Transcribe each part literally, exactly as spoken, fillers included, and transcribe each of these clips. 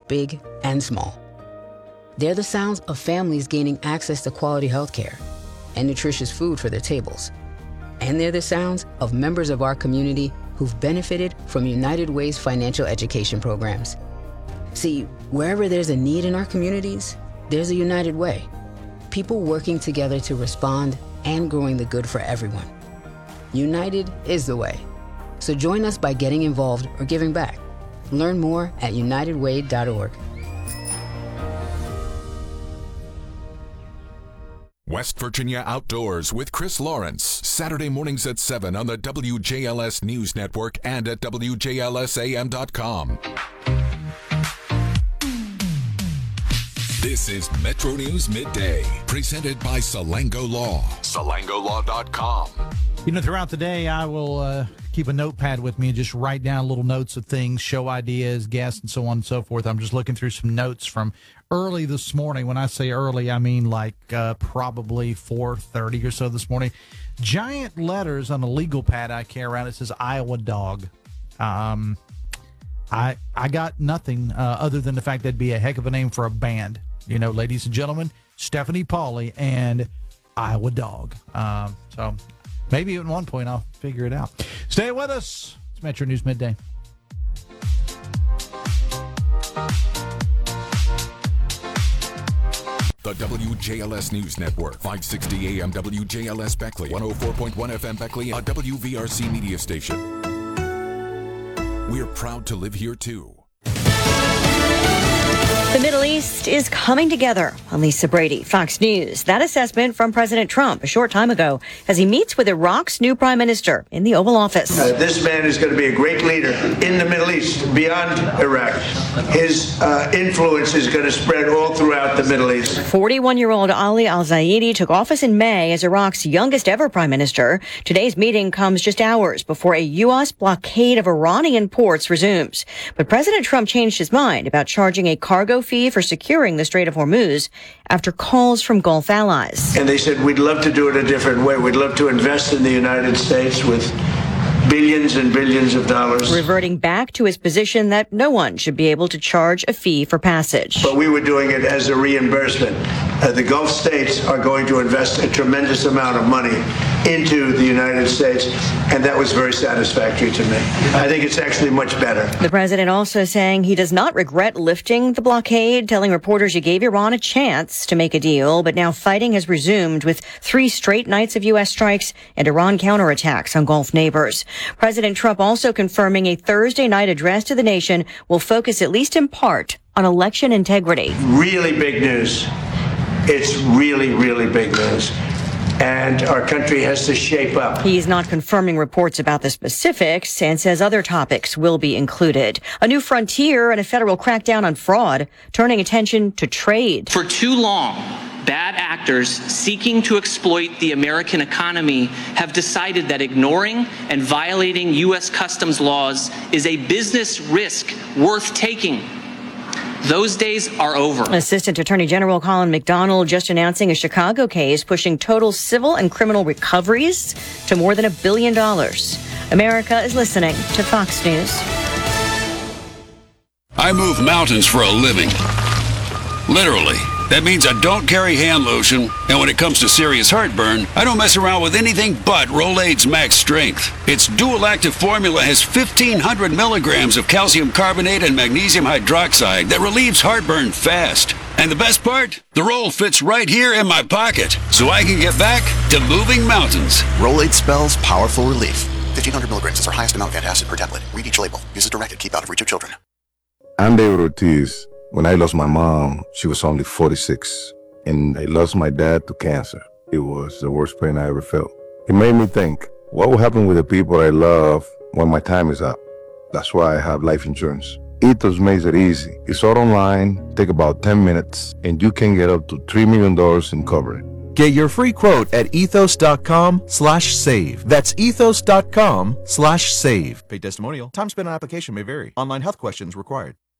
big and small. They're the sounds of families gaining access to quality health care and nutritious food for their tables. And they're the sounds of members of our community who've benefited from United Way's financial education programs. See, wherever there's a need in our communities, there's a United Way. People working together to respond and growing the good for everyone. United is the way. So join us by getting involved or giving back. Learn more at united way dot org. West Virginia Outdoors with Chris Lawrence, Saturday mornings at seven on the W J L S News Network and at W J L S A M dot com. This is Metro News Midday, presented by Salango Law. Salango Law dot com. You know, throughout the day, I will uh, keep a notepad with me and just write down little notes of things, show ideas, guests, and so on and so forth. I'm just looking through some notes from early this morning. When I say early, I mean like uh, probably four thirty or so this morning. Giant letters on a legal pad I carry around. It says Iowa Dog. Um, I I got nothing uh, other than the fact that'd be a heck of a name for a band. You know, ladies and gentlemen, Stephanie Pauley and Iowa Dog. Um, so maybe at one point I'll figure it out. Stay with us. It's Metro News Midday. The W J L S News Network, five sixty A M W J L S Beckley, one oh four point one F M Beckley, a W V R C media station. We're proud to live here, too. The Middle East is coming together. Lisa Brady, Fox News. That assessment from President Trump a short time ago as he meets with Iraq's new prime minister in the Oval Office. Uh, this man is going to be a great leader in the Middle East, beyond Iraq. His uh, influence is going to spread all throughout the Middle East. forty-one-year-old Ali al-Zaidi took office in May as Iraq's youngest ever prime minister. Today's meeting comes just hours before a U S blockade of Iranian ports resumes. But President Trump changed his mind about charging a cargo fee for securing the Strait of Hormuz after calls from Gulf allies. And they said, we'd love to do it a different way. We'd love to invest in the United States with billions and billions of dollars. Reverting back to his position that no one should be able to charge a fee for passage. But we were doing it as a reimbursement. Uh, the Gulf states are going to invest a tremendous amount of money into the United States, and that was very satisfactory to me. I think it's actually much better. The president also saying he does not regret lifting the blockade, telling reporters he gave Iran a chance to make a deal, but now fighting has resumed with three straight nights of U S strikes and Iran counterattacks on Gulf neighbors. President Trump also confirming a Thursday night address to the nation will focus at least in part on election integrity. Really big news. It's really, really big news. And our country has to shape up. He's not confirming reports about the specifics and says other topics will be included. A new frontier and a federal crackdown on fraud, turning attention to trade. For too long, bad actors seeking to exploit the American economy have decided that ignoring and violating U S customs laws is a business risk worth taking. Those days are over. Assistant Attorney General Colin McDonald just announcing a Chicago case pushing total civil and criminal recoveries to more than a billion dollars. America is listening to Fox News. I move mountains for a living. Literally. That means I don't carry hand lotion, and when it comes to serious heartburn, I don't mess around with anything but Rolaids Max Strength. Its dual-active formula has fifteen hundred milligrams of calcium carbonate and magnesium hydroxide that relieves heartburn fast. And the best part? The roll fits right here in my pocket, so I can get back to moving mountains. Rolaids spells powerful relief. fifteen hundred milligrams is our highest amount of antacid per tablet. Read each label. Use as directed. Keep out of reach of children. I'm David Ortiz. When I lost my mom, she was only forty-six, and I lost my dad to cancer. It was the worst pain I ever felt. It made me think, what will happen with the people I love when my time is up? That's why I have life insurance. Ethos makes it easy. It's all online, take about ten minutes, and you can get up to three million dollars in coverage. Get your free quote at ethos.com slash save. That's ethos.com slash save. Paid testimonial. Time spent on application may vary. Online health questions required.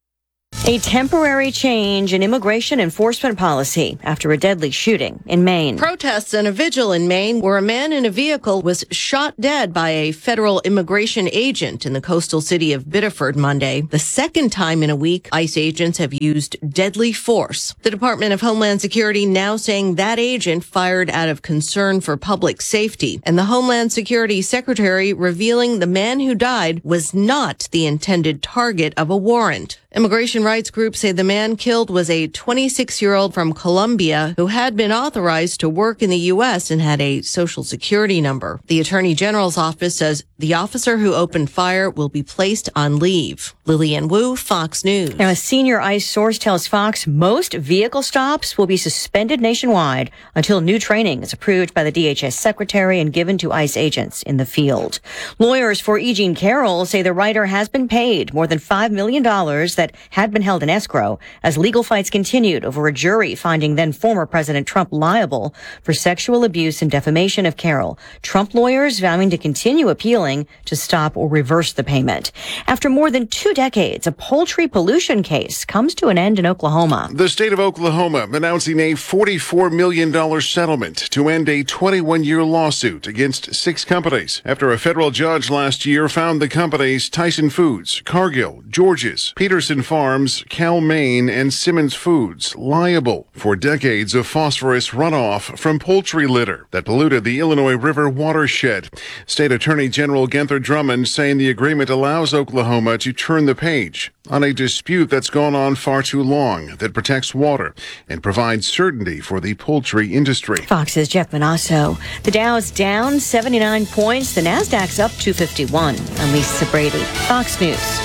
A temporary change in immigration enforcement policy after a deadly shooting in Maine. Protests and a vigil in Maine where a man in a vehicle was shot dead by a federal immigration agent in the coastal city of Biddeford Monday. The second time in a week, ICE agents have used deadly force. The Department of Homeland Security now saying that agent fired out of concern for public safety. And the Homeland Security Secretary revealing the man who died was not the intended target of a warrant. Immigration rights groups say the man killed was a twenty-six-year-old from Colombia who had been authorized to work in the U S and had a social security number. The Attorney General's office says the officer who opened fire will be placed on leave. Lillian Wu, Fox News. Now, a senior ICE source tells Fox most vehicle stops will be suspended nationwide until new training is approved by the D H S secretary and given to ICE agents in the field. Lawyers for E. Jean Carroll say the writer has been paid more than five million dollars that had been held in escrow as legal fights continued over a jury finding then former President Trump liable for sexual abuse and defamation of Carroll. Trump lawyers vowing to continue appealing to stop or reverse the payment. After more than two decades, a poultry pollution case comes to an end in Oklahoma. The state of Oklahoma announcing a forty-four million dollars settlement to end a twenty-one-year lawsuit against six companies after a federal judge last year found the companies Tyson Foods, Cargill, George's, Peterson Farms, Cal-Maine, and Simmons Foods liable for decades of phosphorus runoff from poultry litter that polluted the Illinois River watershed. State Attorney General Genther Drummond saying the agreement allows Oklahoma to turn the page on a dispute that's gone on far too long that protects water and provides certainty for the poultry industry. Fox's Jeff Manasso. The Dow's down seventy-nine points. The Nasdaq's up two fifty-one. I'm Lisa Brady, Fox News.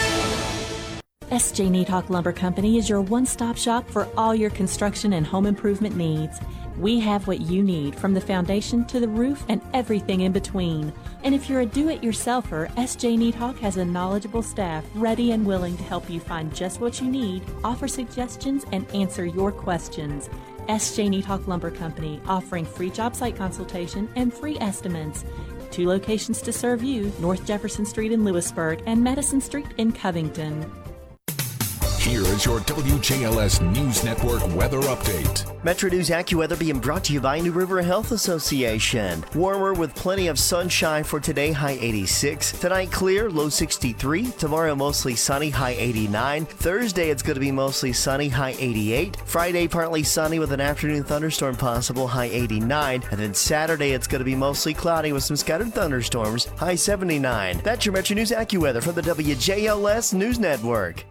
S J Needhawk Lumber Company is your one-stop shop for all your construction and home improvement needs. We have what you need, from the foundation to the roof and everything in between. And if you're a do-it-yourselfer, S J Needhawk has a knowledgeable staff ready and willing to help you find just what you need, offer suggestions, and answer your questions. S J Needhawk Lumber Company, offering free job site consultation and free estimates. Two locations to serve you, North Jefferson Street in Lewisburg and Madison Street in Covington. Here is your W J L S News Network weather update. Metro News AccuWeather being brought to you by New River Health Association. Warmer with plenty of sunshine for today, high eighty-six. Tonight clear, low sixty-three. Tomorrow mostly sunny, high eighty-nine. Thursday it's going to be mostly sunny, high eighty-eight. Friday partly sunny with an afternoon thunderstorm possible, high eighty-nine. And then Saturday it's going to be mostly cloudy with some scattered thunderstorms, high seventy-nine. That's your Metro News AccuWeather from the W J L S News Network.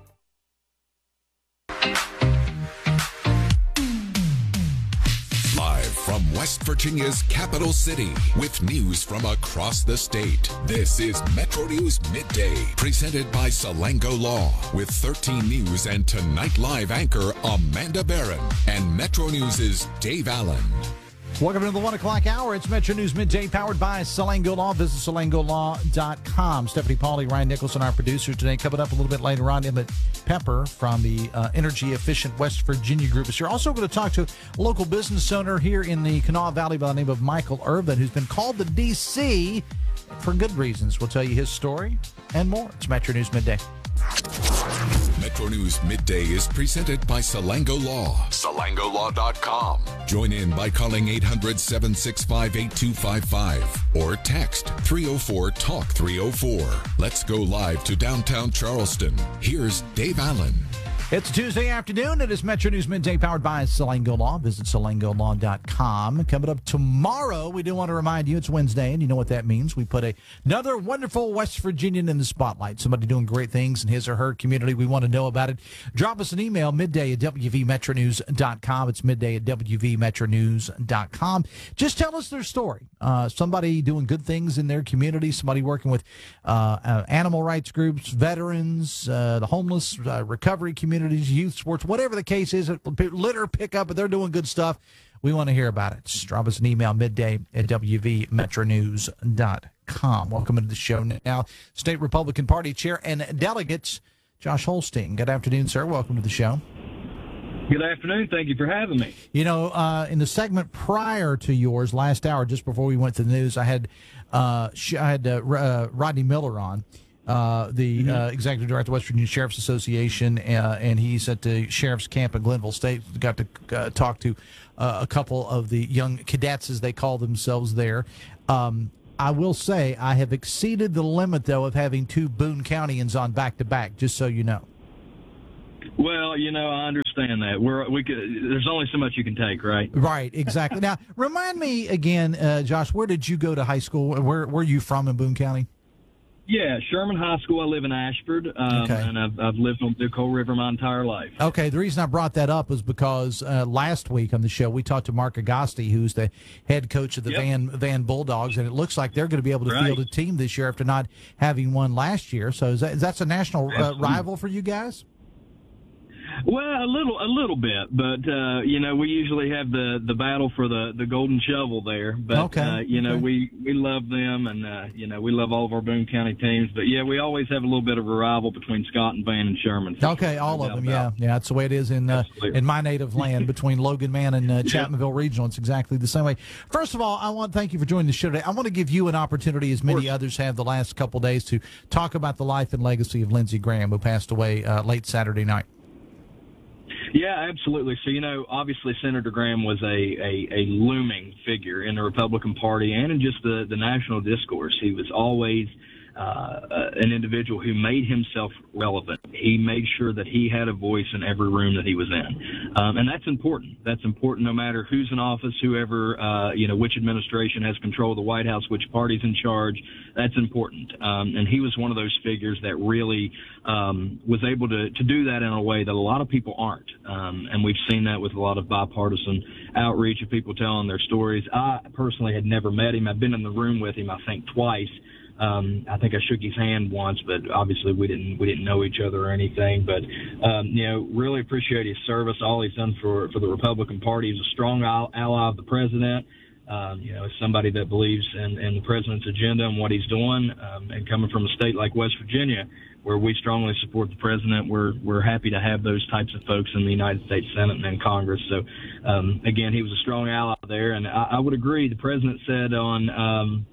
Live from West Virginia's capital city with news from across the state. This is Metro News Midday, presented by Salango Law, with thirteen News and Tonight Live anchor Amanda Barron and Metro News' Dave Allen. Welcome to the one o'clock hour. It's Metro News Midday, powered by Salango Law. Visit salango law dot com. Stephanie Pauly, Ryan Nicholson, our producers today. Coming up a little bit later on, Emmett Pepper from the uh, Energy Efficient West Virginia Group is here. Also going to talk to a local business owner here in the Kanawha Valley by the name of Michael Irvin, who's been called to D C for good reasons. We'll tell you his story and more. It's Metro News Midday. Metro News Midday is presented by Salango Law. salango law dot com. Join in by calling eight hundred, seven six five, eight two five five or text three oh four, talk three oh four. Let's go live to downtown Charleston. Here's Dave Allen. It's Tuesday afternoon. It is Metro News Midday, powered by Salango Law. Visit salango law dot com. Coming up tomorrow, we do want to remind you it's Wednesday, and you know what that means. We put a, another wonderful West Virginian in the spotlight, somebody doing great things in his or her community. We want to know about it. Drop us an email, midday at w v metro news dot com. It's midday at w v metro news dot com. Just tell us their story. Uh, somebody doing good things in their community, somebody working with uh, uh, animal rights groups, veterans, uh, the homeless, uh, recovery community, youth sports, whatever the case is, litter pickup, but they're doing good stuff. We want to hear about it. Just drop us an email, midday at w v metro news dot com. Welcome to the show now. State Republican Party Chair and Delegate Josh Holstein. Good afternoon, sir. Welcome to the show. Good afternoon. Thank you for having me. You know, uh, in the segment prior to yours, last hour, just before we went to the news, I had uh, I had uh, uh, Rodney Miller on. uh, the uh, executive director of the West Virginia Sheriff's Association, uh, and he's at the sheriff's camp in Glenville State. Got to uh, talk to uh, a couple of the young cadets, as they call themselves there. Um, I will say I have exceeded the limit, though, of having two Boone Countyans on back-to-back, just so you know. Well, you know, I understand that. We're we could. There's only so much you can take, right? Right, exactly. Now, remind me again, uh, Josh, where did you go to high school? Where, where are you from in Boone County? Yeah, Sherman High School. I live in Ashford, um, Okay. and I've, I've lived on the Coal River my entire life. Okay, the reason I brought that up was because uh, last week on the show we talked to Mark Agosti, who's the head coach of the Yep. Van Van Bulldogs, and it looks like they're going to be able to Right. field a team this year after not having one last year. So is that, that's a national uh, Absolutely. rival for you guys? Well, a little, a little bit, but uh, you know, we usually have the, the battle for the, the golden shovel there. But Okay, uh, you know, okay. we, we love them, and uh, you know, we love all of our Boone County teams. But yeah, we always have a little bit of a rival between Scott and Van and Sherman. Okay, all of them, yeah, yeah. That's the way it is in uh, in my native land between Logan Man and uh, Chapmanville Regional. It's exactly the same way. First of all, I want to thank you for joining the show today. I want to give you an opportunity, as many others have the last couple of days, to talk about the life and legacy of Lindsey Graham, who passed away uh, late Saturday night. Yeah, absolutely. So, you know, obviously Senator Graham was a, a, a looming figure in the Republican Party and in just the, the national discourse. He was always uh, an individual who made himself relevant. He made sure that he had a voice in every room that he was in. Um, and that's important. That's important no matter who's in office, whoever, uh, you know, which administration has control of the White House, which party's in charge. That's important. Um, and he was one of those figures that really um, was able to, to do that in a way that a lot of people aren't. Um, and we've seen that with a lot of bipartisan outreach of people telling their stories. I personally had never met him. I've been in the room with him, I think, twice. Um, I think I shook his hand once, but obviously we didn't we didn't know each other or anything. But um, you know, really appreciate his service, all he's done for for the Republican Party. He's a strong ally of the president. Um, you know, as somebody that believes in, in the president's agenda and what he's doing, um, and coming from a state like West Virginia, where we strongly support the president, we're we're happy to have those types of folks in the United States Senate and in Congress. So, um, again, he was a strong ally there, and I, I would agree. The president said on, um,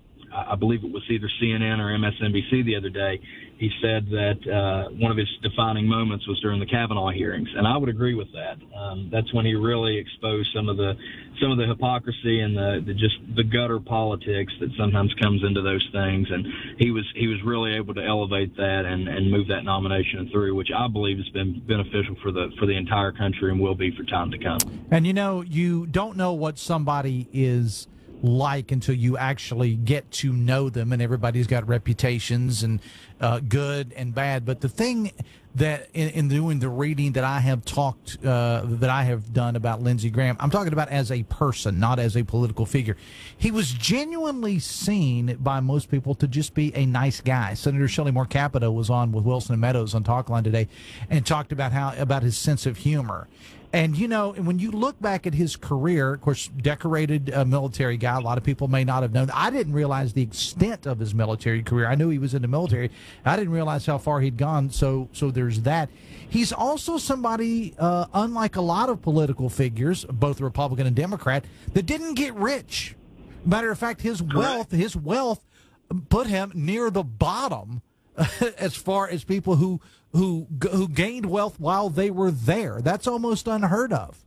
I believe it was either C N N or M S N B C the other day, he said that uh, one of his defining moments was during the Kavanaugh hearings, and I would agree with that. Um, that's when he really exposed some of the some of the hypocrisy and the, the just the gutter politics that sometimes comes into those things, and he was he was really able to elevate that and, and move that nomination through, which I believe has been beneficial for the for the entire country and will be for time to come. And you know, you don't know what somebody is like until you actually get to know them, and everybody's got reputations, and uh, good and bad. But the thing that in, in doing the reading that I have talked uh, that I have done about Lindsey Graham, I'm talking about as a person, not as a political figure. He was genuinely seen by most people to just be a nice guy. Senator Shelley Moore Capito was on with Wilson and Meadows on Talkline today and talked about how about his sense of humor. And, you know, when you look back at his career, of course, decorated uh, military guy, a lot of people may not have known. I didn't realize the extent of his military career. I knew he was in the military. I didn't realize how far he'd gone. So so there's that. He's also somebody, uh, unlike a lot of political figures, both Republican and Democrat, that didn't get rich. Matter of fact, his wealth, his wealth put him near the bottom as far as people who who who gained wealth while they were there. That's almost unheard of.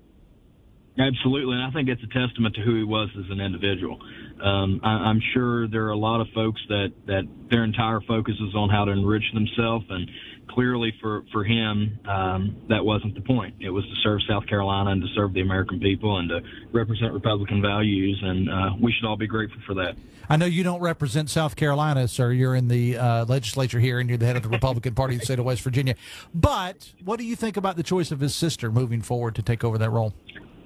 Absolutely, and I think it's a testament to who he was as an individual. Um, I, I'm sure there are a lot of folks that, that their entire focus is on how to enrich themselves, and clearly for, for him, um, that wasn't the point. It was to serve South Carolina and to serve the American people and to represent Republican values, and uh, we should all be grateful for that. I know you don't represent South Carolina, sir. You're in the uh, legislature here, and you're the head of the Republican Party in the state of West Virginia. But what do you think about the choice of his sister moving forward to take over that role?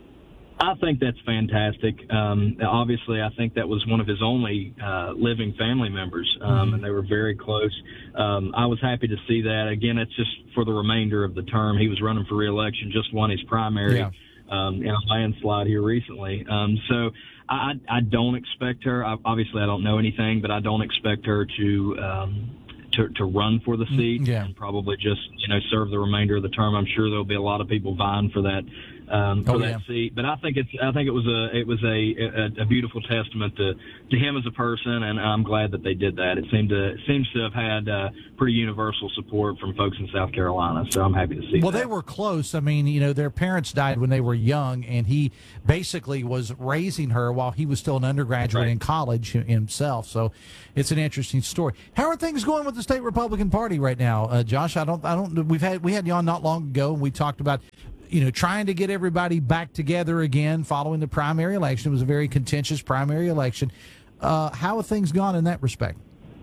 I think that's fantastic. Um, obviously, I think that was one of his only uh, living family members, um, mm-hmm. and they were very close. Um, I was happy to see that. Again, it's just for the remainder of the term. He was running for re-election, just won his primary yeah. um, in a landslide here recently. Um, so I, I don't expect her. I, obviously, I don't know anything, but I don't expect her to um, to, to run for the seat yeah. and probably just, you know, serve the remainder of the term. I'm sure there'll be a lot of people vying for that um, for oh, that yeah. seat. But I think it's I think it was a it was a a, a beautiful testament to, to him as a person, and I'm glad that they did that. It seemed to it seems to have had uh, pretty universal support from folks in South Carolina. So I'm happy to see. Well, that. they were close. I mean, you know, their parents died when they were young, and he basically was raising her while he was still an undergraduate right. in college himself. So it's an interesting story. How are things going with the state Republican Party right now, uh, Josh? I don't, I don't. We've had we had you on not long ago, and we talked about, you know, trying to get everybody back together again following the primary election. It was a very contentious primary election. Uh, how have things gone in that respect?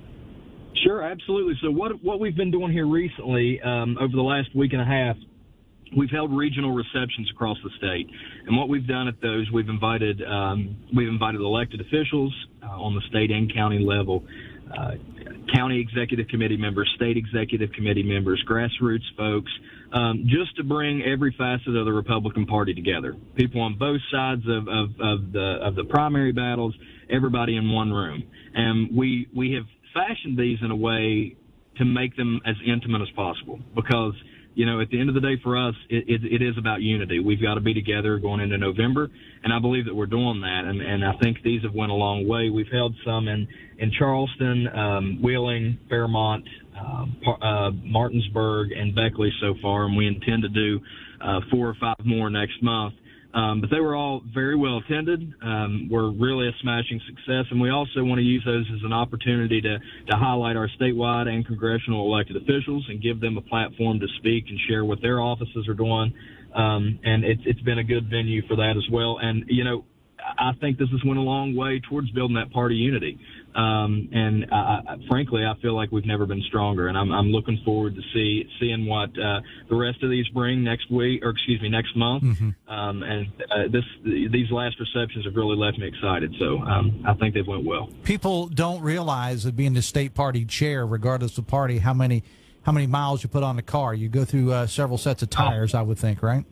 Sure, absolutely. So what what we've been doing here recently, um, over the last week and a half, we've held regional receptions across the state, and what we've done at those, we've invited um, we've invited elected officials uh, on the state and county level, uh, county executive committee members, state executive committee members, grassroots folks, um, just to bring every facet of the Republican Party together. People on both sides of, of, of the of the primary battles, everybody in one room, and we we have fashioned these in a way to make them as intimate as possible, because, you know, at the end of the day, for us, it, it, it is about unity. We've got to be together going into November, and I believe that we're doing that, and, and I think these have went a long way. We've held some in, in Charleston, um, Wheeling, Fairmont, uh, uh, Martinsburg, and Beckley so far, and we intend to do uh, four or five more next month. Um, but they were all very well attended. Um, were really a smashing success, and we also want to use those as an opportunity to, to highlight our statewide and congressional elected officials and give them a platform to speak and share what their offices are doing. Um, and it's it's been a good venue for that as well. And, you know, I think this has went a long way towards building that party unity. Um, and I, I, frankly, I feel like we've never been stronger, and I'm, I'm looking forward to see seeing what uh, the rest of these bring next week, or excuse me, next month. Mm-hmm. Um, and uh, this these last receptions have really left me excited. So um, I think they've went well. People don't realize that being the state party chair, regardless of party, how many how many miles you put on the car. You go through uh, several sets of tires, I would think, right?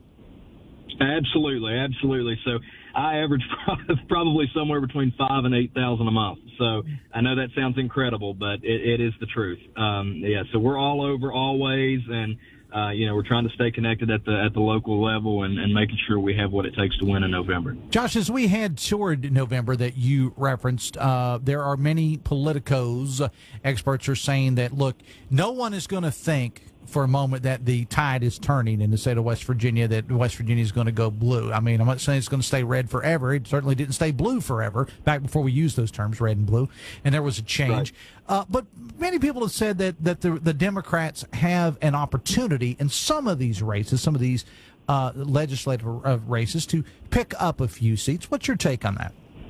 Absolutely, absolutely. So I average probably somewhere between five and eight thousand a month. So I know that sounds incredible, but it, it is the truth. Um, yeah. So we're all over always, and uh, you know, we're trying to stay connected at the at the local level and, and making sure we have what it takes to win in November. Josh, as we head toward November that you referenced, uh, there are many politicos. Uh, experts are saying that, look, no one is going to think for a moment that the tide is turning in the state of West Virginia, that West Virginia is going to go blue. I mean, I'm not saying it's going to stay red forever. It certainly didn't stay blue forever, back before we used those terms, red and blue, and there was a change. Right. Uh, but many people have said that, that the, the Democrats have an opportunity in some of these races, some of these uh, legislative uh, races, to pick up a few seats. What's your take on that?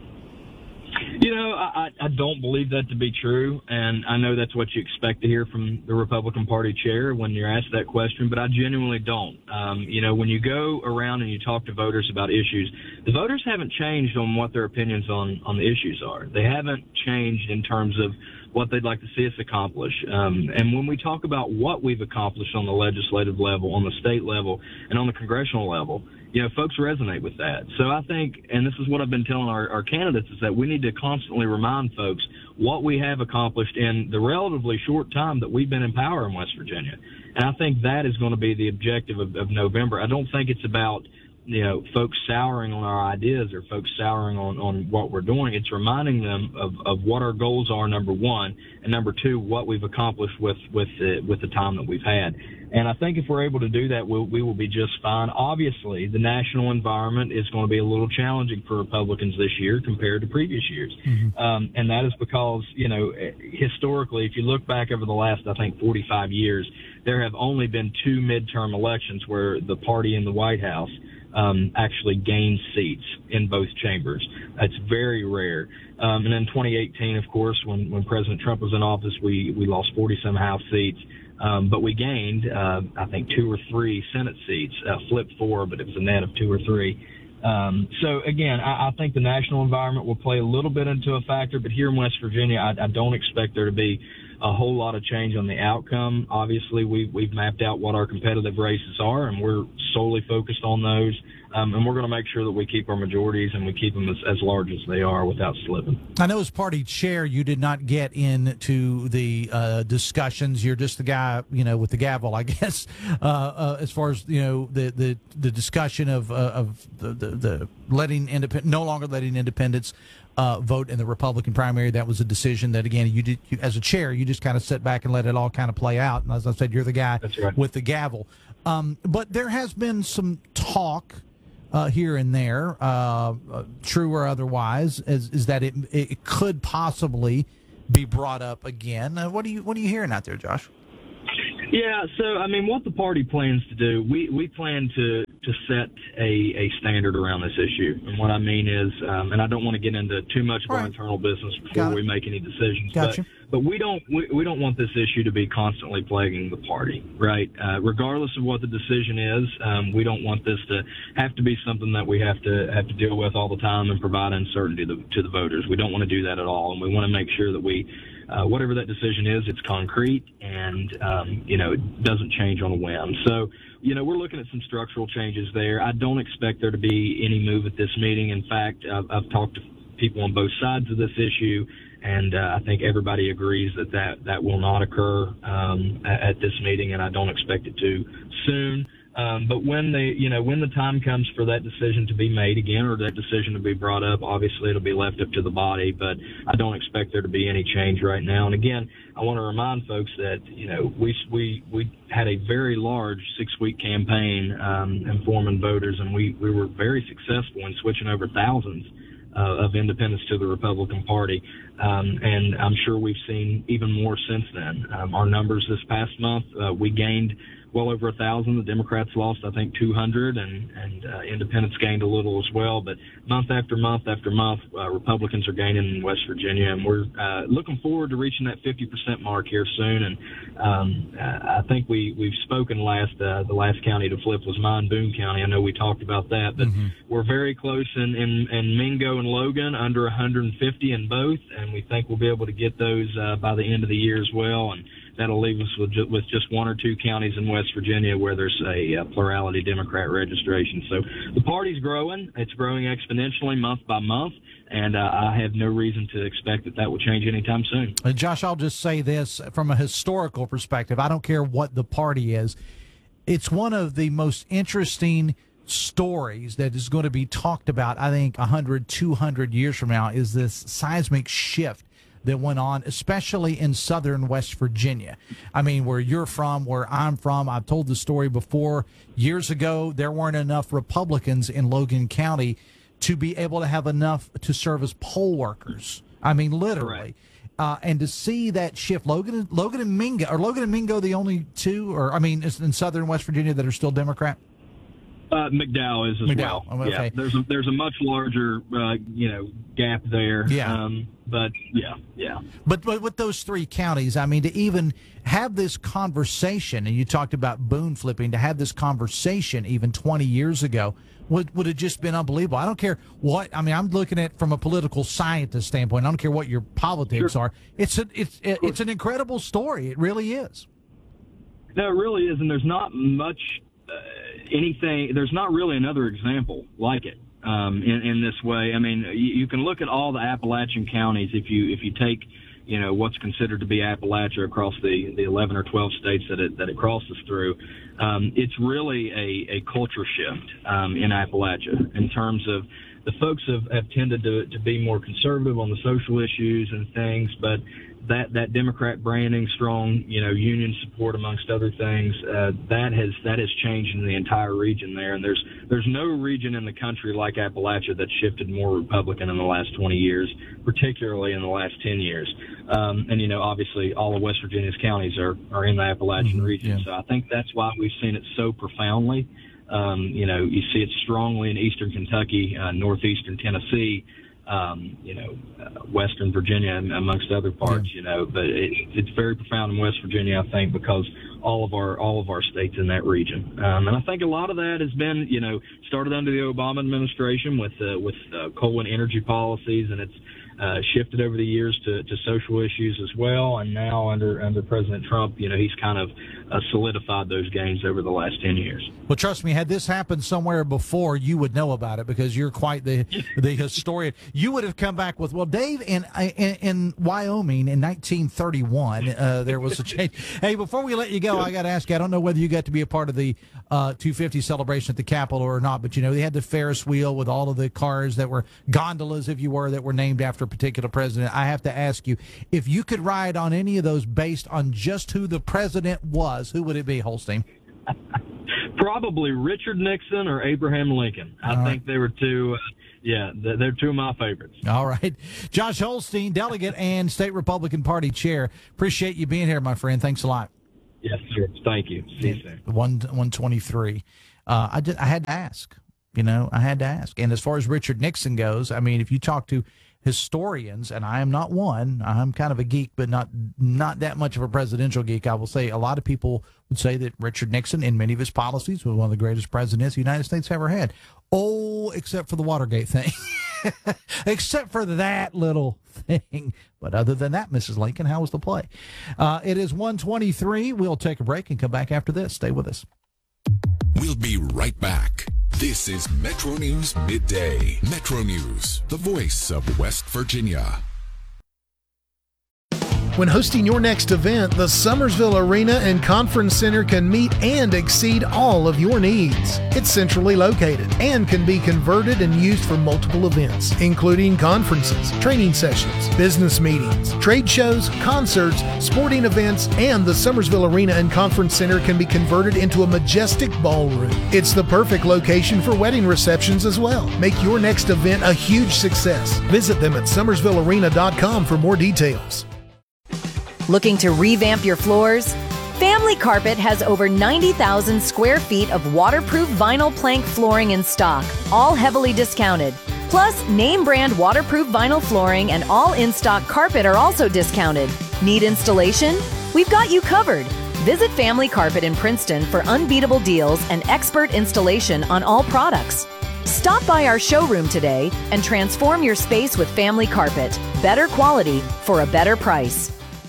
You know, I, I don't believe that to be true, and I know that's what you expect to hear from the Republican Party chair when you're asked that question, but I genuinely don't. Um, you know, when you go around and you talk to voters about issues, the voters haven't changed on what their opinions on, on the issues are. They haven't changed in terms of what they'd like to see us accomplish. Um, and when we talk about what we've accomplished on the legislative level, on the state level, and on the congressional level, you know, folks resonate with that. So I think, and this is what I've been telling our, our candidates, is that we need to constantly remind folks what we have accomplished in the relatively short time that we've been in power in West Virginia. And I think that is going to be the objective of, of November. I don't think it's about, you know, folks souring on our ideas or folks souring on, on what we're doing. It's reminding them of, of what our goals are, number one, and number two, what we've accomplished with, with, the, with the time that we've had. And I think if we're able to do that, we'll, we will be just fine. Obviously, the national environment is going to be a little challenging for Republicans this year compared to previous years. Mm-hmm. Um, and that is because, you know, historically, if you look back over the last, I think, forty-five years, there have only been two midterm elections where the party in the White House um, actually gained seats in both chambers. It's very rare. Um, and in twenty eighteen, of course, when, when President Trump was in office, we, we lost forty-some House seats. Um, but we gained, uh, I think, two or three Senate seats, uh, flipped four, but it was a net of two or three. Um, so, again, I, I think the national environment will play a little bit into a factor, but here in West Virginia, I, I don't expect there to be a a whole lot of change on the outcome. Obviously, we, we've mapped out what our competitive races are, and we're solely focused on those. Um, and we're going to make sure that we keep our majorities and we keep them as, as large as they are without slipping. I know as party chair, you did not get into the uh, discussions. You're just the guy, you know, with the gavel, I guess, uh, uh, as far as, you know, the, the, the discussion of uh, of the, the, the letting independent, no longer letting independents uh, vote in the Republican primary. That was a decision that, again, you did, you, as a chair, you just kind of sit back and let it all kind of play out. And as I said, you're the guy That's right. with the gavel. Um, but there has been some talk Uh, here and there, uh, uh, true or otherwise, is, is that it it could possibly be brought up again. Uh, what do you what are you hearing out there, Josh? Yeah, so I mean, what the party plans to do, we, we plan to, to set a, a standard around this issue. And what I mean is, um, and I don't want to get into too much of our internal business before we make any decisions, Gotcha. but but we don't we, we don't want this issue to be constantly plaguing the party, right? Uh, regardless of what the decision is, um, we don't want this to have to be something that we have to have to deal with all the time and provide uncertainty to, to the voters. We don't want to do that at all, and we want to make sure that we. Uh, whatever that decision is, it's concrete and, um, you know, it doesn't change on a whim. So, you know, we're looking at some structural changes there. I don't expect there to be any move at this meeting. In fact, I've, I've talked to people on both sides of this issue, and uh, I think everybody agrees that that, that will not occur um, at, at this meeting, and I don't expect it to soon. Um, but when they, you know, when the time comes for that decision to be made again, or that decision to be brought up, obviously it'll be left up to the body. But I don't expect there to be any change right now. And again, I want to remind folks that you know we we we had a very large six-week campaign um, informing voters, and we we were very successful in switching over thousands uh, of independents to the Republican Party. Um, and I'm sure we've seen even more since then. Um, our numbers this past month, uh, we gained well over a thousand. The Democrats lost, I think, two hundred, and, and uh, independents gained a little as well. But month after month after month, uh, Republicans are gaining in West Virginia, and we're uh, looking forward to reaching that fifty percent mark here soon. And um, I think we, we've spoken last, uh, the last county to flip was mine, Boone County. I know we talked about that, but mm-hmm. we're very close in, in, in Mingo and Logan, under one hundred fifty in both, and we think we'll be able to get those uh, by the end of the year as well. And that'll leave us with just, with just one or two counties in West Virginia where there's a, a plurality Democrat registration. So the party's growing. It's growing exponentially month by month, and uh, I have no reason to expect that that will change anytime soon. Uh, Josh, I'll just say this from a historical perspective. I don't care what the party is. It's one of the most interesting stories that is going to be talked about, I think, one hundred, two hundred years from now, is this seismic shift that went on, especially in southern West Virginia. I mean, where you're from, where I'm from, I've told the story before. Years ago, there weren't enough Republicans in Logan County to be able to have enough to serve as poll workers. I mean, literally. Uh, and to see that shift, Logan, Logan and Mingo, are Logan and Mingo the only two, or I mean, is in southern West Virginia that are still Democrat? Uh, McDowell is as McDowell. well. Okay. Yeah, there's a, there's a much larger, uh, you know, gap there. Yeah. Um, but yeah, yeah. But, but with those three counties, I mean, to even have this conversation, and you talked about Boone flipping, to have this conversation even twenty years ago would would have just been unbelievable. I don't care what, I mean, I'm looking at it from a political scientist standpoint. I don't care what your politics Sure. are. It's a, it's it, it's an incredible story. It really is. No, it really is, and there's not much uh, anything. There's not really another example like it um, in, in this way. I mean, you, you can look at all the Appalachian counties if you if you take, you know, what's considered to be Appalachia across the, the eleven or twelve states that it that it crosses through. Um, it's really a, a culture shift um, in Appalachia in terms of the folks have, have tended to, to be more conservative on the social issues and things, but that, that Democrat branding, strong, you know, union support amongst other things, uh, that has that has changed in the entire region there. And there's there's no region in the country like Appalachia that's shifted more Republican in the last twenty years, particularly in the last ten years. Um, and, you know, obviously all of West Virginia's counties are, are in the Appalachian Mm-hmm. region. Yeah. So I think that's why we've seen it so profoundly. Um, you know, you see it strongly in eastern Kentucky, uh, northeastern Tennessee, um, you know, uh, western Virginia, amongst other parts, yeah. you know, but it, it's very profound in West Virginia, I think, because all of our all of our states in that region. Um, and I think a lot of that has been, you know, started under the Obama administration with uh, with uh, coal and energy policies, and it's uh, shifted over the years to, to social issues as well. And now under under President Trump, you know, he's kind of uh, solidified those gains over the last ten years. Well, trust me, had this happened somewhere before, you would know about it because you're quite the the historian. You would have come back with, well, Dave, in in, in Wyoming in nineteen thirty-one, uh, there was a change. Hey, before we let you go, I got to ask you, I don't know whether you got to be a part of the uh, two fifty celebration at the Capitol or not, but, you know, they had the Ferris wheel with all of the cars that were gondolas, if you were, that were named after a particular president. I have to ask you, if you could ride on any of those based on just who the president was, who would it be, Holstein? Probably Richard Nixon or Abraham Lincoln. I All think right. they were two, uh, yeah, they're, they're two of my favorites. All right. Josh Holstein, delegate and state Republican Party chair. Appreciate you being here, my friend. Thanks a lot. Yes, sir. Thank you. See you soon. One, 123. Uh, I, just, I had to ask. You know, I had to ask. And as far as Richard Nixon goes, I mean, if you talk to historians, and I am not one, I'm kind of a geek, but not not that much of a presidential geek. I will say a lot of people would say that Richard Nixon, in many of his policies, was one of the greatest presidents the United States ever had. Oh, except for the Watergate thing. Except for that little thing. But other than that, Missus Lincoln, how was the play? Uh, it is one twenty-three. We'll take a break and come back after this. Stay with us. We'll be right back. This is Metro News Midday. Metro News, the voice of West Virginia. When hosting your next event, the Summersville Arena and Conference Center can meet and exceed all of your needs. It's centrally located and can be converted and used for multiple events, including conferences, training sessions, business meetings, trade shows, concerts, sporting events, and the Summersville Arena and Conference Center can be converted into a majestic ballroom. It's the perfect location for wedding receptions as well. Make your next event a huge success. Visit them at summersville arena dot com for more details. Looking to revamp your floors? Family Carpet has over ninety thousand square feet of waterproof vinyl plank flooring in stock, all heavily discounted. Plus, name brand waterproof vinyl flooring and all in-stock carpet are also discounted. Need installation? We've got you covered. Visit Family Carpet in Princeton for unbeatable deals and expert installation on all products. Stop by our showroom today and transform your space with Family Carpet. Better quality for a better price.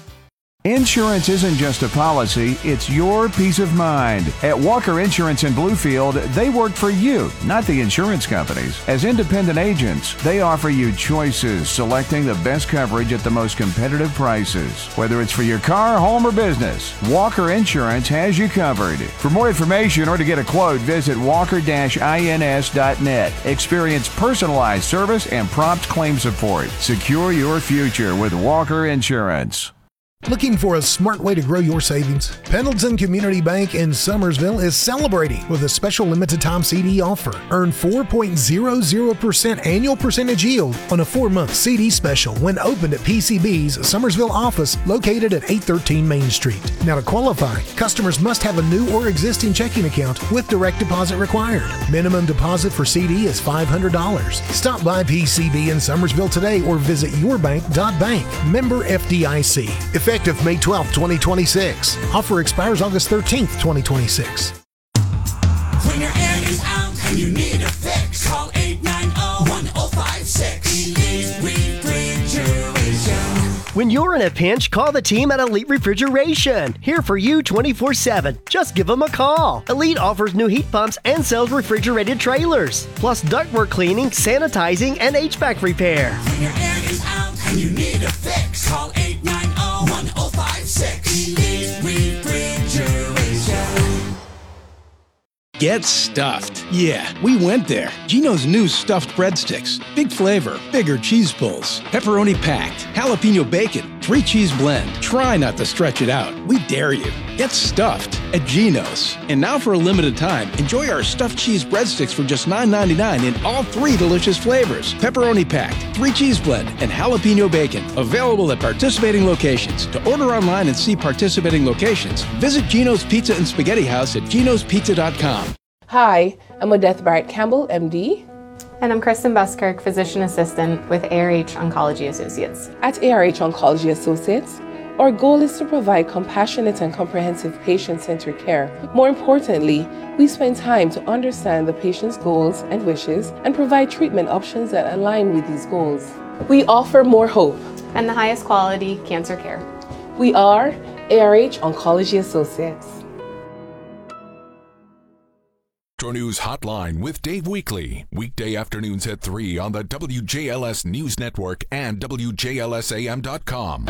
Insurance isn't just a policy, it's your peace of mind. At Walker Insurance in Bluefield, they work for you, not the insurance companies. As independent agents, they offer you choices, selecting the best coverage at the most competitive prices. Whether it's for your car, home, or business, Walker Insurance has you covered. For more information or to get a quote, visit walker dash ins dot net. Experience personalized service and prompt claim support. Secure your future with Walker Insurance. Looking for a smart way to grow your savings? Pendleton Community Bank in Summersville is celebrating with a special limited time C D offer. Earn four point zero zero percent annual percentage yield on a four-month C D special when opened at P C B's Summersville office located at eight thirteen Main Street. Now, to qualify, customers must have a new or existing checking account with direct deposit required. Minimum deposit for C D is five hundred dollars. Stop by P C B in Summersville today or visit your bank dot bank. Member F D I C. Effective May twelfth, twenty twenty-six. Offer expires August thirteenth, twenty twenty-six. When your air is out and you need a fix, call eight nine zero, one zero five six. Elite Refrigeration. When you're in a pinch, call the team at Elite Refrigeration. Here for you twenty-four seven. Just give them a call. Elite offers new heat pumps and sells refrigerated trailers, plus ductwork cleaning, sanitizing, and H V A C repair. When your air is out and you need a fix, call eight nine zero, one zero five six. Elite Refrigeration. Get stuffed. Yeah, we went there. Gino's new stuffed breadsticks. Big flavor, bigger cheese pulls, pepperoni packed, jalapeno bacon, three cheese blend. Try not to stretch it out. We dare you. Get stuffed at Gino's. And now for a limited time, enjoy our stuffed cheese breadsticks for just nine ninety-nine in all three delicious flavors. Pepperoni packed, three cheese blend, and jalapeno bacon. Available at participating locations. To order online and see participating locations, visit Gino's Pizza and Spaghetti House at ginos pizza dot com. Hi, I'm Odette Barrett Campbell, M D. And I'm Kristen Buskirk, Physician Assistant with A R H Oncology Associates. At A R H Oncology Associates, our goal is to provide compassionate and comprehensive patient-centered care. More importantly, we spend time to understand the patient's goals and wishes and provide treatment options that align with these goals. We offer more hope and the highest quality cancer care. We are A R H Oncology Associates. Metro News Hotline with Dave Weekly. Weekday afternoons at three on the W J L S News Network and W J L S A M dot com.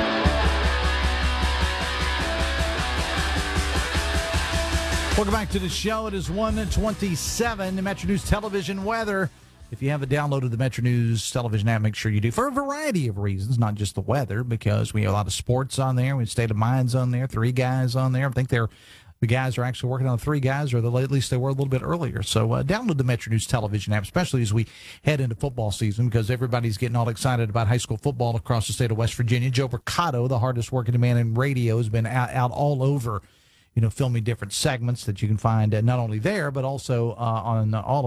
Welcome back to the show. It is one twenty-seven, the Metro News Television weather. If you haven't downloaded the Metro News Television app, make sure you do for a variety of reasons, not just the weather, because we have a lot of sports on there. We have State of Minds on there, three guys on there. I think they're The guys are actually working on three guys, or at least they were a little bit earlier. So uh, download the Metro News Television app, especially as we head into football season, because everybody's getting all excited about high school football across the state of West Virginia. Joe Mercado, the hardest working man in radio, has been out, out all over, you know, filming different segments that you can find uh, not only there, but also uh, on uh, all